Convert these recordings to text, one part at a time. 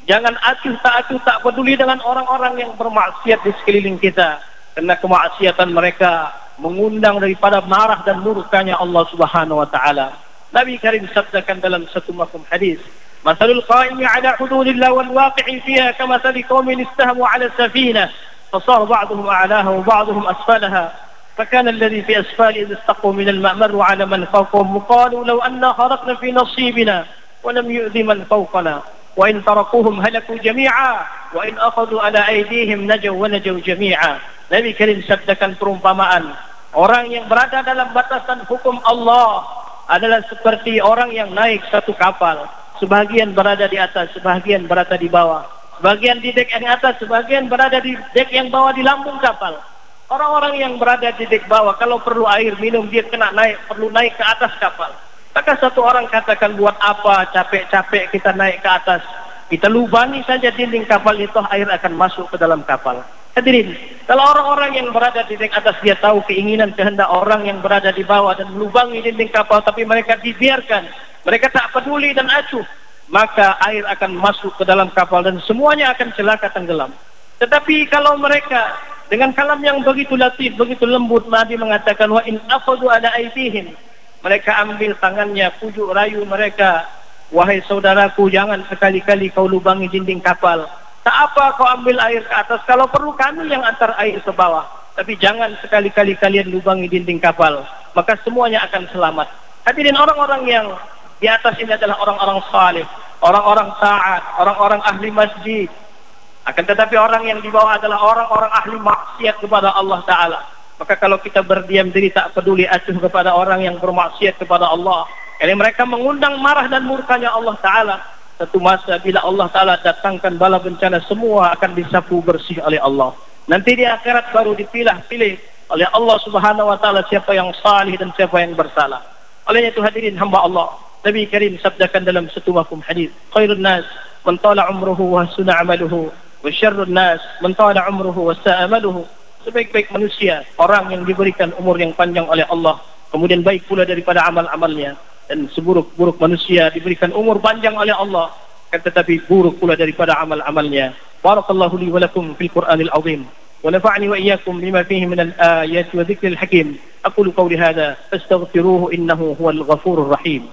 Jangan acuh tak peduli dengan orang-orang yang bermaksiat di sekeliling kita, karena kemaksiatan mereka mengundang daripada marah dan murkanya Allah Subhanahu wa taala. Nabi Karim sabdakan dalam satu mafhum hadis, "Mathalul qa'imi 'ala hududillah wal waqi'i fiha kamathali qaumin istahmu 'ala safinah, fasara ba'dhum 'alaha wa ba'dhum asfalaha, fakana alladhi fi asfali idh istaqu min al-ma' marru 'ala man fawqahum qalu law anna kharaqna fi nasibina wa lam yu'dhi man fawqana. Wa in tarakuhum halaku jami'a wa in akhadhu ala aydihim najaw wa najaw jami'a." Nabi Karim sabdakan perumpamaan orang yang berada dalam batasan hukum Allah adalah seperti orang yang naik satu kapal, sebahagian berada di atas, sebahagian berada di bawah, sebahagian di dek yang atas, sebahagian berada di dek yang bawah di lambung kapal. Orang-orang yang berada di dek bawah kalau perlu air minum dia perlu naik ke atas kapal. Maka satu orang katakan, buat apa capek-capek kita naik ke atas, kita lubangi saja dinding kapal itu, air akan masuk ke dalam kapal. Hadirin, kalau orang-orang yang berada di dinding atas dia tahu keinginan kehendak orang yang berada di bawah dan melubangi dinding kapal, tapi mereka dibiarkan, mereka tak peduli dan acuh, maka air akan masuk ke dalam kapal dan semuanya akan celaka tenggelam. Tetapi kalau mereka dengan kalam yang begitu latif, begitu lembut, Nabi mengatakan, "Wa in akhadhu ala aydihim," mereka ambil tangannya, pujuk rayu mereka, "Wahai saudaraku, jangan sekali-kali kau lubangi dinding kapal. Tak apa kau ambil air ke atas, kalau perlu kami yang antar air ke bawah. Tapi jangan sekali-kali kalian lubangi dinding kapal, maka semuanya akan selamat." Hadirin, orang-orang yang di atas ini adalah orang-orang saleh, orang-orang taat, orang-orang ahli masjid. Akan tetapi orang yang di bawah adalah orang-orang ahli maksiat kepada Allah Ta'ala. Maka kalau kita berdiam diri tak peduli acuh kepada orang yang bermaksiat kepada Allah, ini mereka mengundang marah dan murkanya Allah Ta'ala. Satu masa bila Allah Ta'ala datangkan bala bencana, semua akan disapu bersih oleh Allah. Nanti di akhirat baru dipilah-pilih oleh Allah Subhanahu wa Ta'ala siapa yang salih dan siapa yang bersalah. Olehnya itu hadirin hamba Allah, Nabi Karim sabdakan dalam satu mafhum hadis, "Khairun nas man tala umruhu wa hasuna amaluhu, wa syarrun nas man tala umruhu wa sa'a amaluhu." Sebaik-baik manusia orang yang diberikan umur yang panjang oleh Allah, kemudian baik pula daripada amal-amalnya. Dan seburuk-buruk manusia diberikan umur panjang oleh Allah, tetapi buruk pula daripada amal-amalnya. Barakallahu li wa lakum fil Qur'anil azim, wa nafa'ani wa iyyakum bima fihi min al-ayati wa dhikril hakim. Aqulu qawli hadha fastaghfiruhu innahu huwal ghafurur rahim.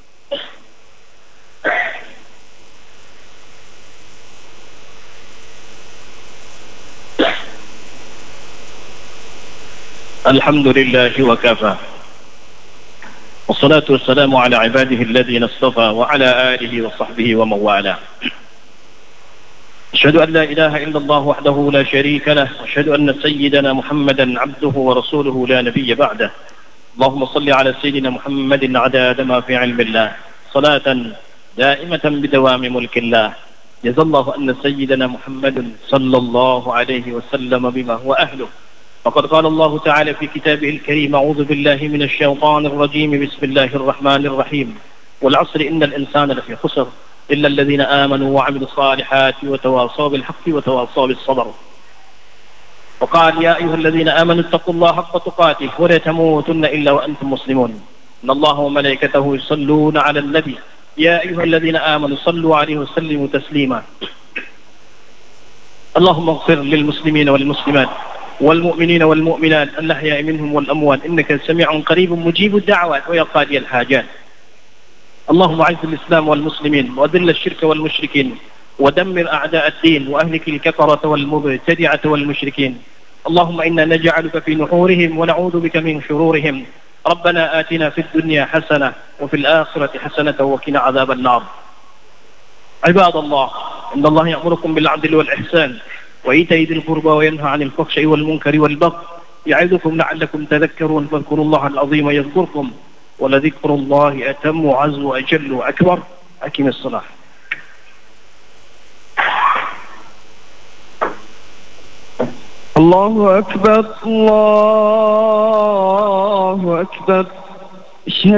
Alhamdulillahi wa kafa, wassalatu wassalamu ala ibadihi alladhina istafa wa ala alihi wa sahbihi wa mawala. Asyhadu an la ilaha illallah wahdahu la sharika lah, wa asyhadu anna sayyidana Muhammadan abduhu wa rasuluhu la nabiyya ba'dah. Allahumma salli ala sayyidina Muhammadin adada ma fi ilmillah, salatan daimatan bidawami mulkillah. Jazallahu anna sayyidana Muhammadan sallallahu alaihi wasallam bima huwa ahluh. فقد قال الله تعالى في كتابه الكريم: أعوذ بالله من الشيطان الرجيم، بسم الله الرحمن الرحيم، والعصر إن الإنسان لفي خسر إلا الذين آمنوا وعملوا الصالحات وتواصوا بالحق وتواصوا بالصبر. وقال: يا أيها الذين آمنوا اتقوا الله حق تقاته ولا تموتن إلا وأنتم مسلمون، إن الله وملائكته يصلون على النبي يا أيها الذين آمنوا صلوا عليه وسلموا تسليما. اللهم اغفر للمسلمين والمسلمات والمؤمنين والمؤمنات الأحياء منهم والأموات إنك سميع قريب مجيب الدعوات ويا قاضي الحاجات. اللهم أعز الإسلام والمسلمين وأذل الشرك والمشركين ودمر أعداء الدين وأهلك الكفرة والمبتدعة والمشركين. اللهم إنا نجعلك في نحورهم ونعوذ بك من شرورهم. ربنا آتنا في الدنيا حسنة وفي الآخرة حسنة وقنا عذاب النار. عباد الله، إن الله يأمركم بالعدل والإحسان وإيتاء ذي القربى وينهى عن الفحشاء والمنكر والبغي يعظكم لعلكم تذكرون. فاذكروا الله العظيم يذكركم ولذكر الله أتم وعز وأجل وأكبر. أقم الصلاة. الله أكبر، الله أكبر.